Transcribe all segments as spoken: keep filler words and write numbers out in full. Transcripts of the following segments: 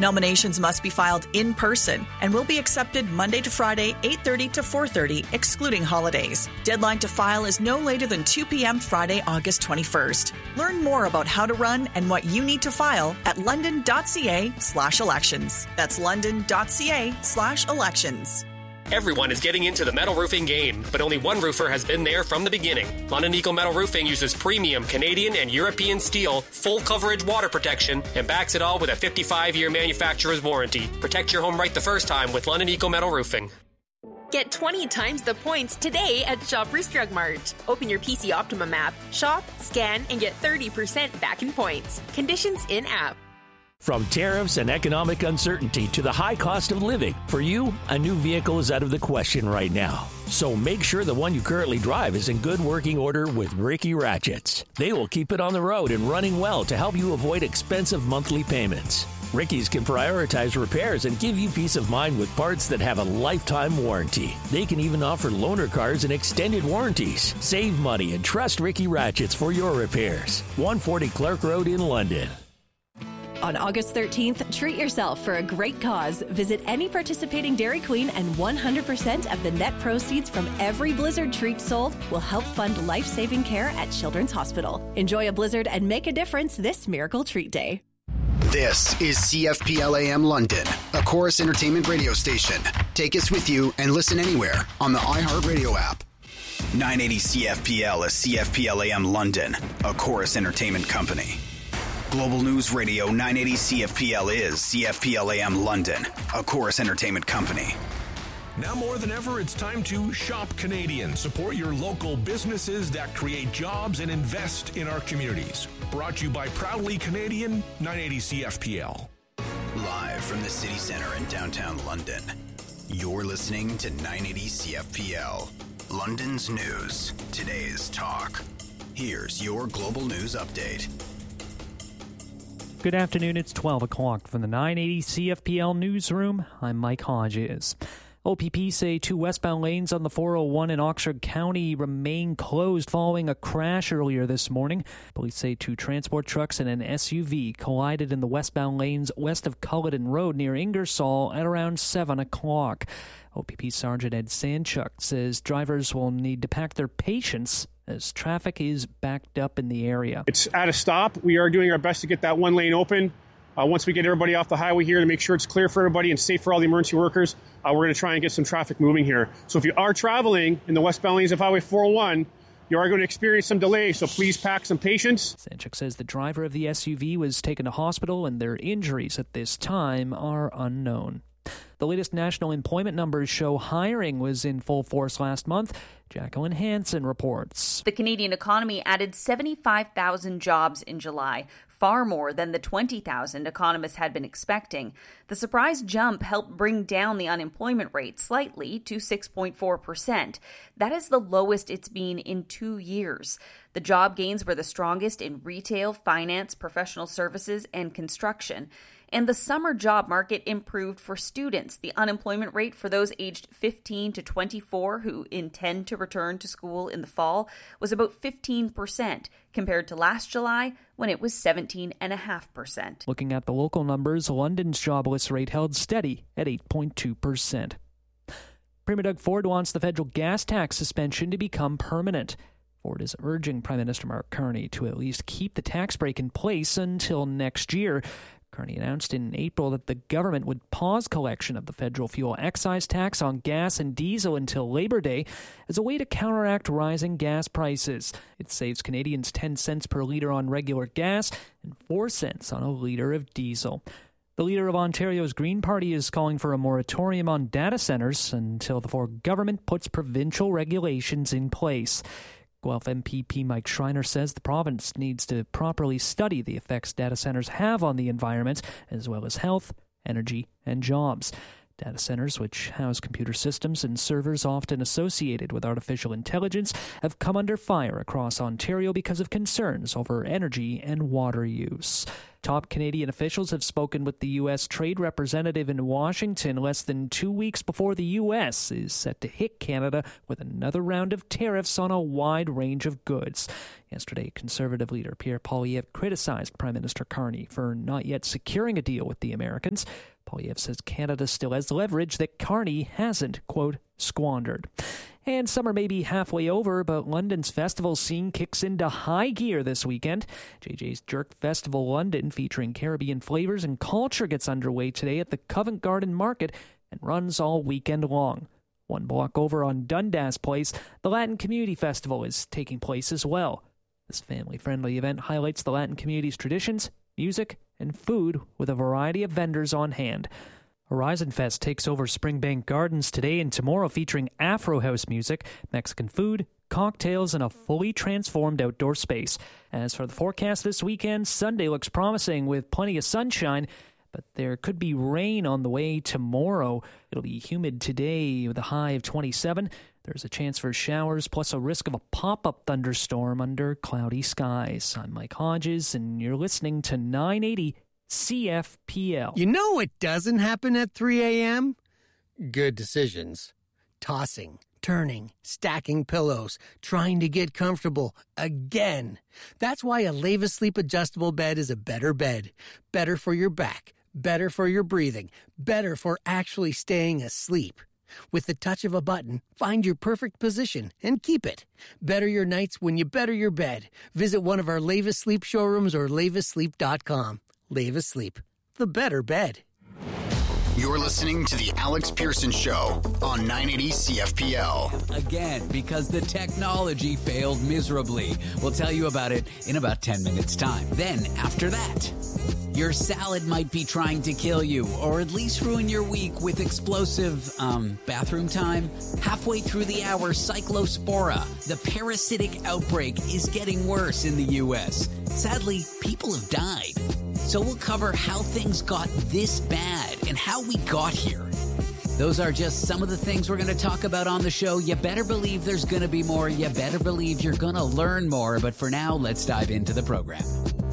Nominations must be filed in person and will be accepted Monday to Friday, eight thirty to four thirty, excluding holidays. Deadline to file is no later than two p.m. Friday, August twenty-first. Learn more about how to run and what you need to file at london.ca slash elections. That's london.ca slash elections. Everyone is getting into the metal roofing game, but only one roofer has been there from the beginning. London Eagle Metal Roofing uses premium Canadian and European steel, full coverage water protection, and backs it all with a fifty-five year manufacturer's warranty. Protect your home right the first time with London Eagle Metal Roofing. Get twenty times the points today at Shoppers Drug Mart. Open your P C Optimum app, shop, scan, and get thirty percent back in points. Conditions in-app. From tariffs and economic uncertainty to the high cost of living, for you, a new vehicle is out of the question right now. So make sure the one you currently drive is in good working order with Ricky Ratchets. They will keep it on the road and running well to help you avoid expensive monthly payments. Ricky's can prioritize repairs and give you peace of mind with parts that have a lifetime warranty. They can even offer loaner cars and extended warranties. Save money and trust Ricky Ratchets for your repairs. one forty Clark Road in London. On August thirteenth, treat yourself for a great cause. Visit any participating Dairy Queen and one hundred percent of the net proceeds from every Blizzard treat sold will help fund life-saving care at Children's Hospital. Enjoy a Blizzard and make a difference this Miracle Treat Day. This is C F P L A M London, a Chorus Entertainment radio station. Take us with you and listen anywhere on the iHeartRadio app. nine eighty C F P L is C F P L A M London, a Chorus Entertainment company. Global News Radio nine eighty C F P L is C F P L A M London, a Chorus Entertainment company. Now more than ever, it's time to shop Canadian. Support your local businesses that create jobs and invest in our communities. Brought to you by Proudly Canadian, nine eighty C F P L. Live from the city center in downtown London, you're listening to nine eighty C F P L. London's news, today's talk. Here's your Global News Update. Good afternoon, it's twelve o'clock from the nine eighty C F P L newsroom. I'm Mike Hodges. O P P say two westbound lanes on the four oh one in Oxford County remain closed following a crash earlier this morning. Police say two transport trucks and an S U V collided in the westbound lanes west of Culloden Road near Ingersoll at around seven o'clock. O P P Sergeant Ed Sanchuk says drivers will need to pack their patience as traffic is backed up in the area. It's at a stop. We are doing our best to get that one lane open. Uh, once we get everybody off the highway here to make sure it's clear for everybody and safe for all the emergency workers, uh, we're going to try and get some traffic moving here. So if you are traveling in the westbound lanes of Highway four oh one, you are going to experience some delays, so please pack some patience. Sanchuk says the driver of the S U V was taken to hospital and their injuries at this time are unknown. The latest national employment numbers show hiring was in full force last month. Jacqueline Hansen reports. The Canadian economy added seventy-five thousand jobs in July, far more than the twenty thousand economists had been expecting. The surprise jump helped bring down the unemployment rate slightly to six point four percent. That is the lowest it's been in two years. The job gains were the strongest in retail, finance, professional services, and construction. And the summer job market improved for students. The unemployment rate for those aged fifteen to twenty-four who intend to return to school in the fall was about fifteen percent, compared to last July when it was seventeen point five percent. Looking at the local numbers, London's jobless rate held steady at eight point two percent. Premier Doug Ford wants the federal gas tax suspension to become permanent. Ford is urging Prime Minister Mark Carney to at least keep the tax break in place until next year. Carney announced in April that the government would pause collection of the federal fuel excise tax on gas and diesel until Labor Day as a way to counteract rising gas prices. It saves Canadians ten cents per litre on regular gas and four cents on a litre of diesel. The leader of Ontario's Green Party is calling for a moratorium on data centres until the Ford government puts provincial regulations in place. Guelph M P P Mike Schreiner says the province needs to properly study the effects data centers have on the environment, as well as health, energy, and jobs. Data centers, which house computer systems and servers often associated with artificial intelligence, have come under fire across Ontario because of concerns over energy and water use. Top Canadian officials have spoken with the U S trade representative in Washington less than two weeks before the U S is set to hit Canada with another round of tariffs on a wide range of goods. Yesterday, Conservative leader Pierre Poilievre criticized Prime Minister Carney for not yet securing a deal with the Americans. Poilievre says Canada still has leverage that Carney hasn't, quote, squandered. And summer may be halfway over, but London's festival scene kicks into high gear this weekend. J J's Jerk Festival London, featuring Caribbean flavors and culture, gets underway today at the Covent Garden Market and runs all weekend long. One block over on Dundas Place, the Latin Community Festival is taking place as well. This family-friendly event highlights the Latin community's traditions, music, and food with a variety of vendors on hand. Horizon Fest takes over Springbank Gardens today and tomorrow, featuring Afro House music, Mexican food, cocktails, and a fully transformed outdoor space. As for the forecast this weekend, Sunday looks promising with plenty of sunshine, but there could be rain on the way tomorrow. It'll be humid today with a high of twenty-seven. There's a chance for showers plus a risk of a pop-up thunderstorm under cloudy skies. I'm Mike Hodges, and you're listening to nine eighty C F P L. You know what doesn't happen at three a.m.? Good decisions. Tossing, turning, stacking pillows, trying to get comfortable again. That's why a Leva Sleep adjustable bed is a better bed. Better for your back, better for your breathing, better for actually staying asleep. With the touch of a button, find your perfect position and keep it. Better your nights when you better your bed. Visit one of our Leva Sleep showrooms or leva sleep dot com. Leva Sleep, the better bed. You're listening to The Alex Pearson Show on nine eighty C F P L. Again, because the technology failed miserably. We'll tell you about it in about ten minutes' time. Then, after that, your salad might be trying to kill you, or at least ruin your week with explosive, um, bathroom time. Halfway through the hour, Cyclospora, the parasitic outbreak, is getting worse in the U S. Sadly, people have died. So we'll cover how things got this bad and how we got here. Those are just some of the things we're going to talk about on the show. You better believe there's going to be more. You better believe you're going to learn more. But for now, let's dive into the program.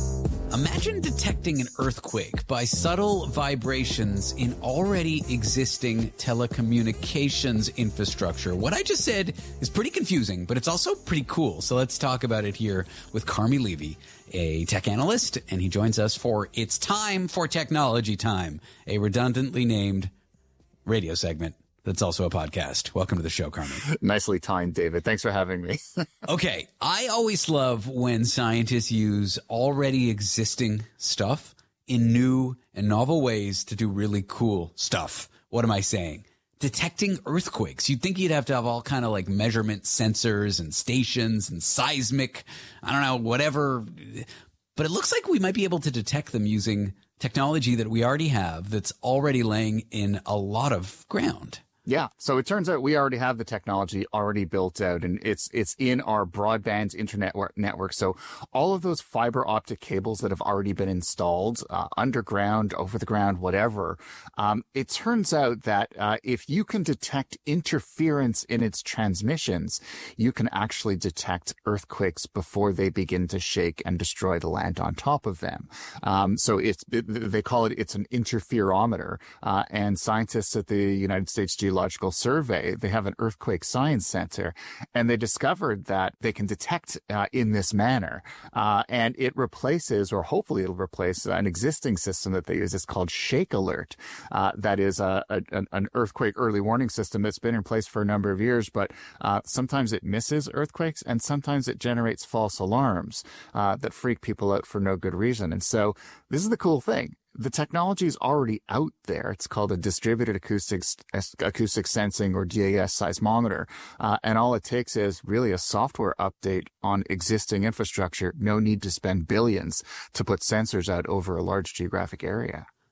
Imagine detecting an earthquake by subtle vibrations in already existing telecommunications infrastructure. What I just said is pretty confusing, but it's also pretty cool. So let's talk about it here with Carmi Levy, a tech analyst, and he joins us for It's Time for Technology Time, a redundantly named radio segment that's also a podcast. Welcome to the show, Carmi. Nicely timed, David. Thanks for having me. Okay. I always love when scientists use already existing stuff in new and novel ways to do really cool stuff. What am I saying? Detecting earthquakes. You'd think you'd have to have all kind of like measurement sensors and stations and seismic, I don't know, whatever. But it looks like we might be able to detect them using technology that we already have that's already laying in a lot of ground. Yeah. So it turns out we already have the technology already built out, and it's it's in our broadband internet network. So all of those fiber optic cables that have already been installed, uh, underground, over the ground, whatever, um, it turns out that uh, if you can detect interference in its transmissions, you can actually detect earthquakes before they begin to shake and destroy the land on top of them. Um, so it's it, they call it it's an interferometer, uh, and scientists at the United States Geological Survey, they have an earthquake science center, and they discovered that they can detect uh, in this manner, uh, and it replaces, or hopefully it'll replace, an existing system that they use. It's called Shake Alert. Uh, that is a, a, an earthquake early warning system that's been in place for a number of years, but uh, sometimes it misses earthquakes, and sometimes it generates false alarms uh, that freak people out for no good reason. And so this is the cool thing. The technology is already out there. It's called a distributed acoustics, acoustic sensing, or D A S seismometer. Uh, and all it takes is really a software update on existing infrastructure. No need to spend billions to put sensors out over a large geographic area.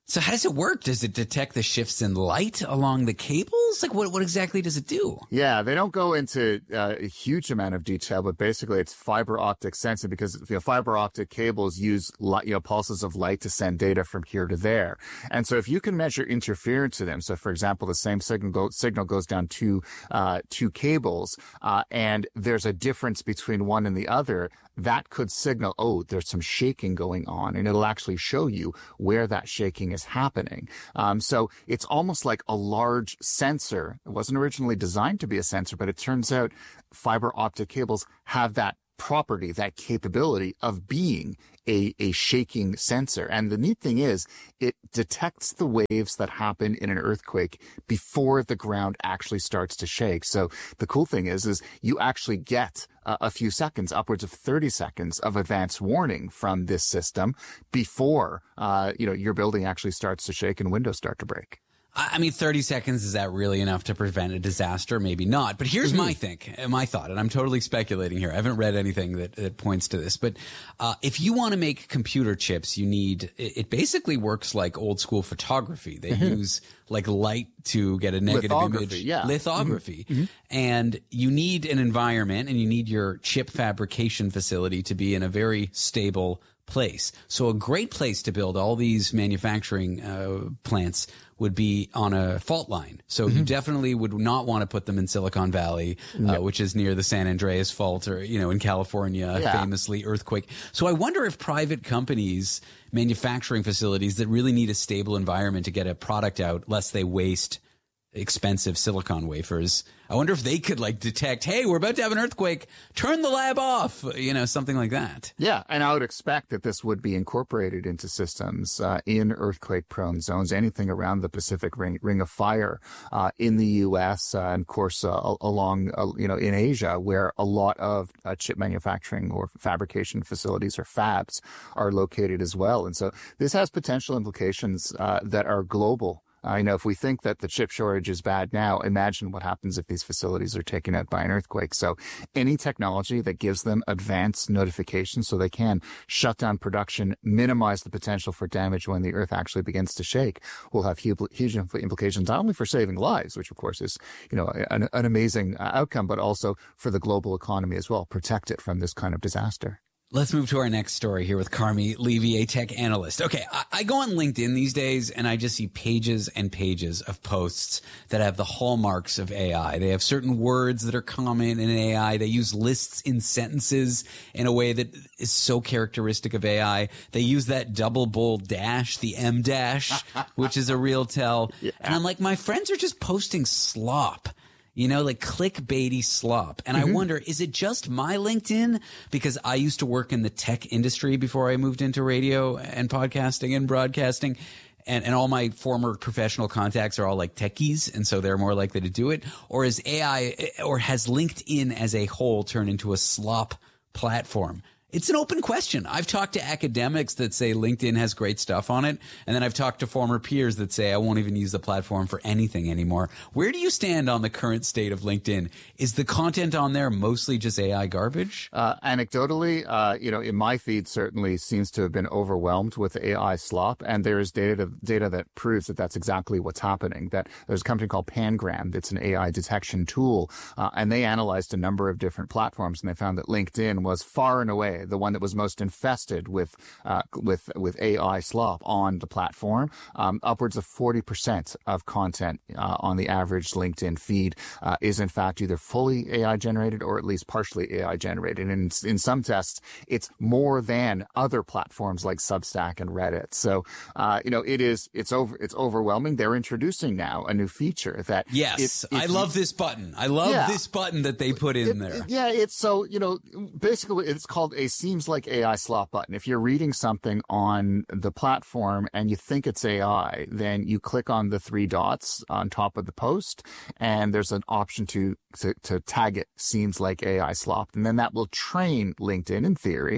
So how does it work? Does it detect the shifts in light along the cables? Like what, what exactly does it do? Yeah, they don't go into uh, a huge amount of detail, but basically it's fiber optic sensing because you know, fiber optic cables use light, you know, pulses of light to send data from here to there. And so if you can measure interference to them, so for example, the same signal, go, signal goes down two, uh, two cables, uh, and there's a difference between one and the other, that could signal, oh, there's some shaking going on, and it'll actually show you where that shaking is happening. Um, so it's almost like a large sensor. It wasn't originally designed to be a sensor, but it turns out fiber optic cables have that property, that capability of being a, a shaking sensor. And the neat thing is it detects the waves that happen in an earthquake before the ground actually starts to shake. So the cool thing is, is you actually get uh, a few seconds, upwards of thirty seconds of advance warning from this system before, uh, you know, your building actually starts to shake and windows start to break. I mean, thirty seconds, is that really enough to prevent a disaster? Maybe not. But here's mm-hmm. my think, my thought, and I'm totally speculating here. I haven't read anything that, that points to this. But uh, if you want to make computer chips, you need – it basically works like old school photography. They mm-hmm. use like light to get a negative lithography, image. Yeah. Lithography. Mm-hmm. And you need an environment and you need your chip fabrication facility to be in a very stable place. So a great place to build all these manufacturing uh, plants would be on a fault line. So mm-hmm. you definitely would not want to put them in Silicon Valley, no. uh, which is near the San Andreas Fault, or, you know, in California, yeah. famously earthquake. So I wonder if private companies, manufacturing facilities that really need a stable environment to get a product out, lest they waste expensive silicon wafers, I wonder if they could like detect, hey, we're about to have an earthquake, turn the lab off, you know, something like that. Yeah, and I would expect that this would be incorporated into systems uh, in earthquake-prone zones, anything around the Pacific Ring, Ring of Fire uh, in the U S uh, and, of course, uh, along, uh, you know, in Asia, where a lot of uh, chip manufacturing or fabrication facilities or fabs are located as well. And so this has potential implications uh, that are global. I know if we think that the chip shortage is bad now, imagine what happens if these facilities are taken out by an earthquake. So any technology that gives them advanced notification so they can shut down production, minimize the potential for damage when the earth actually begins to shake, will have huge, huge implications, not only for saving lives, which of course is, you know, an, an amazing outcome, but also for the global economy as well, protect it from this kind of disaster. Let's move to our next story here with Carmi Levy, a tech analyst. Okay, I, I go on LinkedIn these days and I just see pages and pages of posts that have the hallmarks of A I. They have certain words that are common in A I. They use lists in sentences in a way that is so characteristic of A I. They use that double bold dash, the M dash, which is a real tell. Yeah. And I'm like, my friends are just posting slop. You know, like clickbaity slop. And mm-hmm. I wonder, is it just my LinkedIn? Because I used to work in the tech industry before I moved into radio and podcasting and broadcasting. And, and all my former professional contacts are all like techies, and so they're more likely to do it. Or is A I, or has LinkedIn as a whole turned into a slop platform? It's an open question. I've talked to academics that say LinkedIn has great stuff on it. And then I've talked to former peers that say I won't even use the platform for anything anymore. Where do you stand on the current state of LinkedIn? Is the content on there mostly just A I garbage? Uh, anecdotally, uh, you know, in my feed certainly seems to have been overwhelmed with A I slop. And there is data, data that proves that that's exactly what's happening. That there's a company called Pangram that's an A I detection tool. Uh, and they analyzed a number of different platforms, and they found that LinkedIn was far and away the one that was most infested with uh, with with A I slop on the platform. Um, upwards of forty percent of content uh, on the average LinkedIn feed uh, is in fact either fully A I generated or at least partially A I generated. And in, in some tests, it's more than other platforms like Substack and Reddit. So uh, you know, it is it's over it's overwhelming. They're introducing now a new feature that yes, it, I love this button. I love yeah, this button that they put in it, there. It, yeah, it's so you know basically it's called a seems like A I slop button. If you're reading something on the platform and you think it's A I, then you click on the three dots on top of the post, and there's an option to to, to tag it seems like A I slop, and then that will train LinkedIn in theory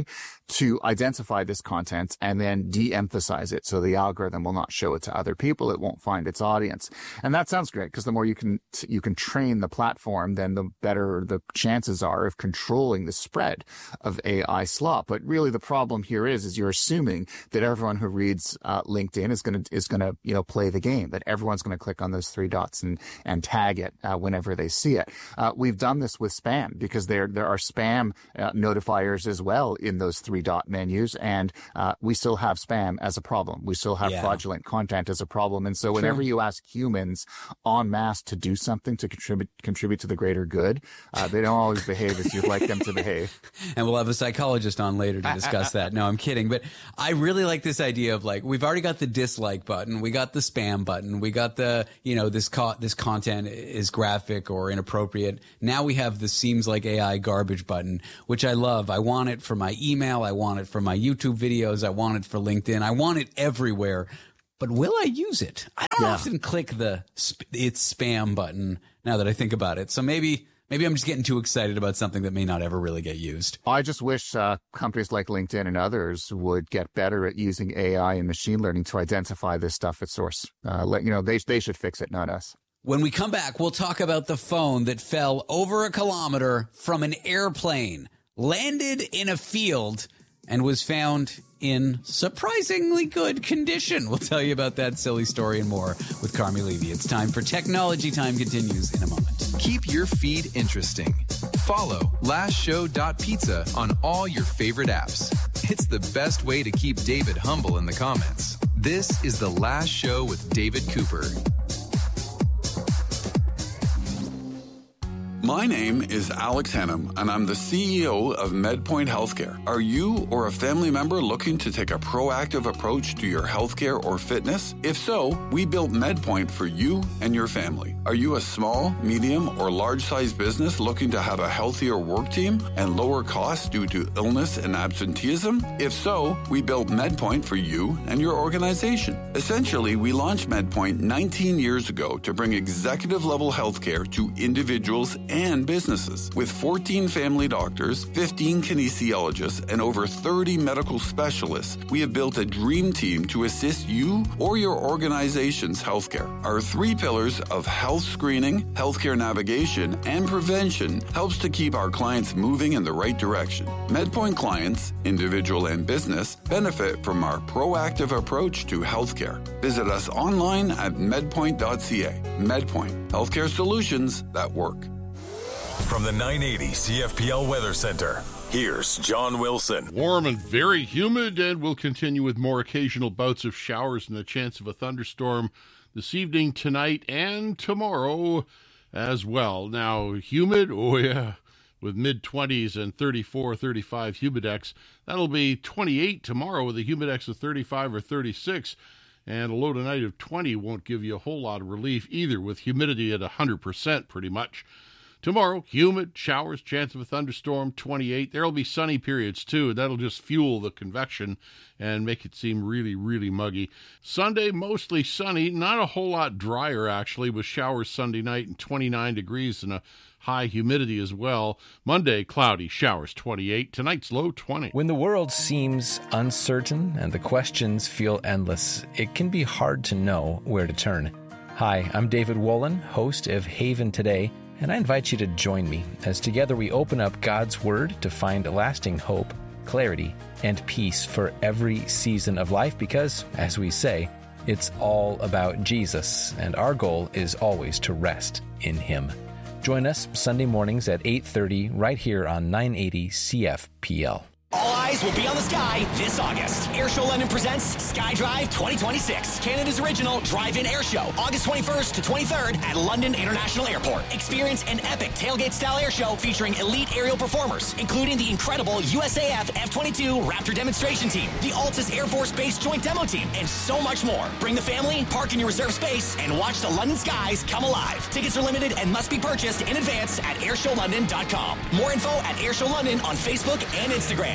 to identify this content and then de-emphasize it. So the algorithm will not show it to other people. It won't find its audience. And that sounds great, because the more you can, you can train the platform, then the better the chances are of controlling the spread of A I slop. But really the problem here is, is you're assuming that everyone who reads uh, LinkedIn is going to, is going to, you know, play the game, that everyone's going to click on those three dots and, and tag it uh, whenever they see it. Uh, we've done this with spam, because there, there are spam uh, notifiers as well in those three dot menus, and uh, we still have spam as a problem. We still have yeah. fraudulent content as a problem. And so whenever True. you ask humans en masse to do something to contribute contribute to the greater good, uh, they don't always behave as you'd like them to behave. And we'll have a psychologist on later to discuss that. No, I'm kidding. But I really like this idea of, like, we've already got the dislike button, we got the spam button, we got the, you know, this co- this content is graphic or inappropriate. Now we have the seems like A I garbage button, which I love. I want it for my email. I want it for my YouTube videos. I want it for LinkedIn. I want it everywhere. But will I use it? I don't yeah. often click the sp- it's spam button now that I think about it. So maybe maybe I'm just getting too excited about something that may not ever really get used. I just wish uh, companies like LinkedIn and others would get better at using A I and machine learning to identify this stuff at source. Uh, let, you know, they they should fix it, not us. When we come back, we'll talk about the phone that fell over a kilometer from an airplane, landed in a field, and was found in surprisingly good condition. We'll tell you about that silly story and more with Carmi Levy. It's time for Technology Time continues in a moment. Keep your feed interesting. Follow last show dot pizza on all your favorite apps. It's the best way to keep David humble in the comments. This is The Last Show with David Cooper. My name is Alex Hennum, and I'm the C E O of MedPoint Healthcare. Are you or a family member looking to take a proactive approach to your healthcare or fitness? If so, we built MedPoint for you and your family. Are you a small, medium, or large-sized business looking to have a healthier work team and lower costs due to illness and absenteeism? If so, we built MedPoint for you and your organization. Essentially, we launched MedPoint nineteen years ago to bring executive-level healthcare to individuals and businesses. With fourteen family doctors, fifteen kinesiologists, and over thirty medical specialists, we have built a dream team to assist you or your organization's healthcare. Our three pillars of health screening, healthcare navigation, and prevention helps to keep our clients moving in the right direction. MedPoint clients, individual and business, benefit from our proactive approach to healthcare. Visit us online at medpoint dot c a. MedPoint, healthcare solutions that work. From the nine eighty C F P L Weather Center, here's John Wilson. Warm and very humid, and we'll continue with more occasional bouts of showers and the chance of a thunderstorm this evening, tonight, and tomorrow as well. Now, humid, oh yeah, with mid-twenties and thirty-four, thirty-five humidex. That'll be twenty-eight tomorrow with a humidex of thirty-five or thirty-six. And a low tonight of twenty won't give you a whole lot of relief either, with humidity at one hundred percent pretty much. Tomorrow, humid, showers, chance of a thunderstorm, twenty-eight. There'll be sunny periods, too, and that'll just fuel the convection and make it seem really, really muggy. Sunday, mostly sunny, not a whole lot drier, actually, with showers Sunday night and twenty-nine degrees and a high humidity as well. Monday, cloudy, showers, twenty-eight. Tonight's low, twenty. When the world seems uncertain and the questions feel endless, it can be hard to know where to turn. Hi, I'm David Wolin, host of Haven Today, and I invite you to join me as together we open up God's Word to find lasting hope, clarity, and peace for every season of life because, as we say, it's all about Jesus, and our goal is always to rest in Him. Join us Sunday mornings at eight thirty right here on nine eighty C F P L. All eyes will be on the sky this August. Airshow London presents SkyDrive twenty twenty-six, Canada's original drive-in airshow, August twenty-first to twenty-third at London International Airport. Experience an epic tailgate-style airshow featuring elite aerial performers, including the incredible U S A F F twenty-two Raptor demonstration team, the Altus Air Force Base Joint Demo Team, and so much more. Bring the family, park in your reserved space, and watch the London skies come alive. Tickets are limited and must be purchased in advance at airshow london dot com. More info at Airshow London on Facebook and Instagram.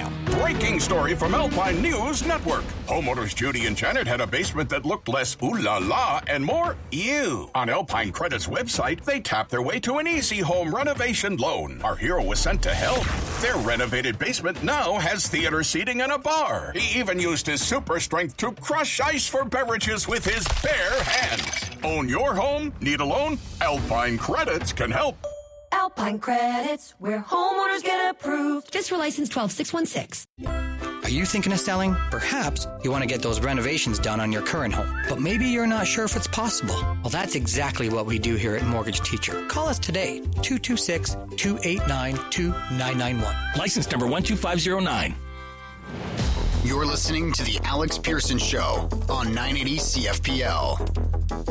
breaking story from Alpine News Network. Homeowners Judy and Janet had a basement that looked less ooh la la and more ew. On Alpine Credit's website, they tapped their way to an easy home renovation loan. Our hero was sent to help. Their renovated basement now has theater seating and a bar. He even used his super strength to crush ice for beverages with his bare hands. Own your home? Need a loan? Alpine Credits can help. Alpine Credits, where homeowners get approved. FSRA license twelve six one six. Are you thinking of selling? Perhaps you want to get those renovations done on your current home, but maybe you're not sure if it's possible. Well, that's exactly what we do here at Mortgage Teacher. Call us today, two two six, two eight nine, two nine nine one. License number one two five zero nine. You're listening to The Alex Pearson Show on nine eighty C F P L.